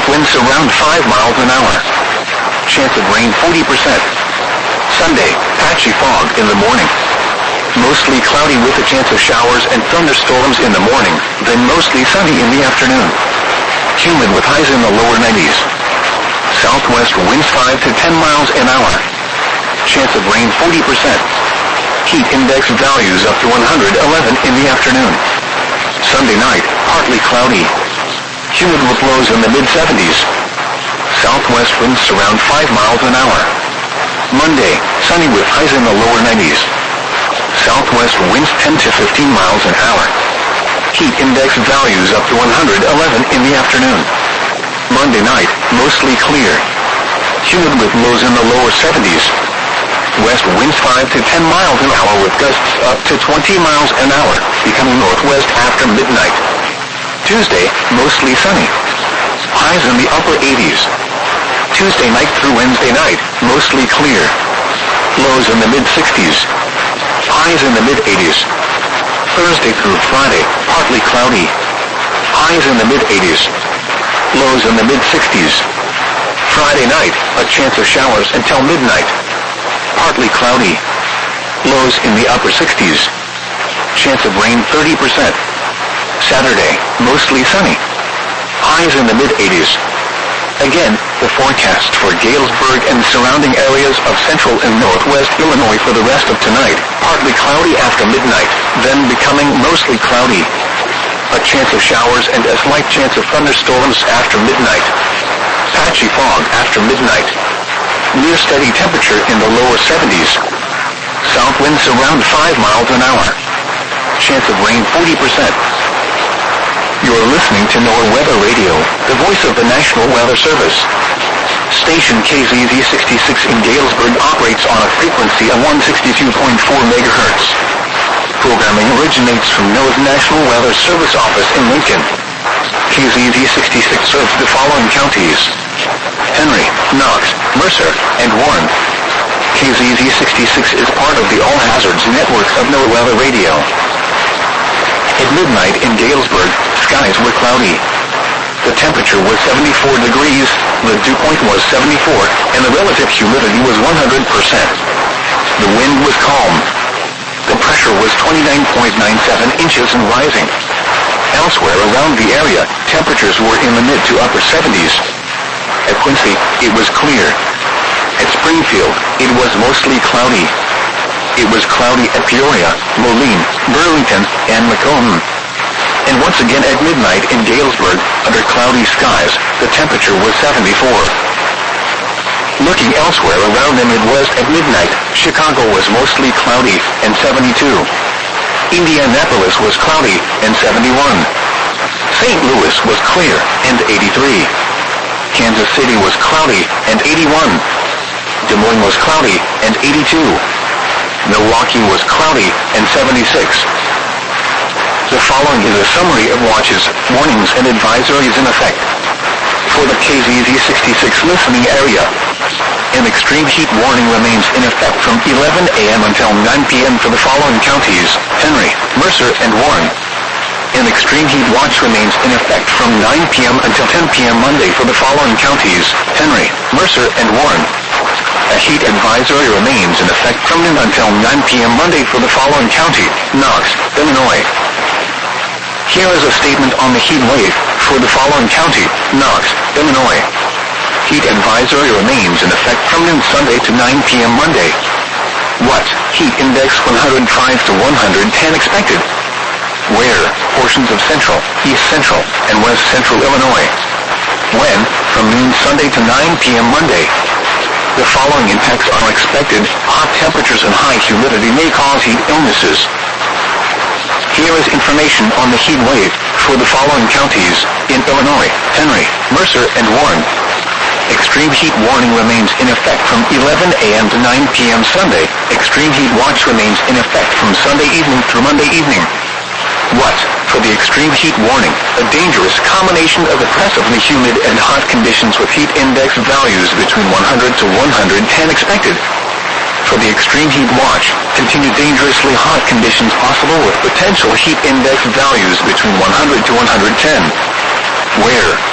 winds around 5 miles an hour. Chance of rain 40%. Sunday, patchy fog in the morning. Mostly cloudy with a chance of showers and thunderstorms in the morning, then mostly sunny in the afternoon. Humid with highs in the lower 90s. Southwest winds 5 to 10 miles an hour. Chance of rain 40%. Heat index values up to 111 in the afternoon. Sunday night, partly cloudy. Humid with lows in the mid-70s. Southwest winds around 5 miles an hour. Monday, sunny with highs in the lower 90s. Southwest winds 10 to 15 miles an hour. Heat index values up to 111 in the afternoon. Monday night, mostly clear. Humid with lows in the lower 70s. West winds 5 to 10 miles an hour with gusts up to 20 miles an hour, becoming northwest after midnight. Tuesday, mostly sunny. Highs in the upper 80s. Tuesday night through Wednesday night, mostly clear. Lows in the mid-60s. Highs in the mid-80s. Thursday through Friday, partly cloudy. Highs in the mid-80s. Lows in the mid-60s. Friday night, a chance of showers until midnight. Partly cloudy. Lows in the upper 60s. Chance of rain 30%. Saturday, mostly sunny. Highs in the mid-80s. Again, the forecast for Galesburg and surrounding areas of central and northwest Illinois for the rest of tonight. Partly cloudy after midnight, then becoming mostly cloudy. A chance of showers and a slight chance of thunderstorms after midnight. Patchy fog after midnight. Near steady temperature in the lower 70s. South winds around 5 miles an hour. Chance of rain 40%. You're listening to NOAA Weather Radio, the voice of the National Weather Service. Station KZZ 66 in Galesburg operates on a frequency of 162.4 MHz. Programming originates from NOAA's National Weather Service office in Lincoln. KZZ 66 serves the following counties: Henry, Knox, Mercer, and Warren. KZZ 66 is part of the All Hazards network of NOAA Weather Radio. At midnight in Galesburg, skies were cloudy. The temperature was 74 degrees, the dew point was 74, and the relative humidity was 100%. The wind was calm. The pressure was 29.97 inches and rising. Elsewhere around the area, temperatures were in the mid to upper 70s. At Quincy, it was clear. At Springfield, it was mostly cloudy. It was cloudy at Peoria, Moline, Burlington, and Macomb. And once again at midnight in Galesburg, under cloudy skies, the temperature was 74. Looking elsewhere around the Midwest at midnight, Chicago was mostly cloudy and 72. Indianapolis was cloudy and 71. St. Louis was clear and 83. Kansas City was cloudy and 81. Des Moines was cloudy and 82. Milwaukee was cloudy and 76. The following is a summary of watches, warnings, and advisories in effect. For the KZZ 66 listening area, an extreme heat warning remains in effect from 11 a.m. until 9 p.m. for the following counties: Henry, Mercer, and Warren. An extreme heat watch remains in effect from 9 p.m. until 10 p.m. Monday for the following counties: Henry, Mercer, and Warren. A heat advisory remains in effect from noon until 9 p.m. Monday for the following county: Knox, Illinois. Here is a statement on the heat wave for the following county: Knox, Illinois. Heat advisory remains in effect from noon Sunday to 9 p.m. Monday. What? Heat index 105 to 110 expected. Where? Portions of central, east central, and west central Illinois. When? From noon Sunday to 9 p.m. Monday. The following impacts are expected: hot temperatures and high humidity may cause heat illnesses. Here is information on the heat wave for the following counties in Illinois: Henry, Mercer, and Warren. Extreme heat warning remains in effect from 11 a.m. to 9 p.m. Sunday. Extreme heat watch remains in effect from Sunday evening through Monday evening. What? For the extreme heat warning, a dangerous combination of oppressively humid and hot conditions with heat index values between 100 to 110 expected. For the extreme heat watch, continued dangerously hot conditions possible with potential heat index values between 100 to 110. Where?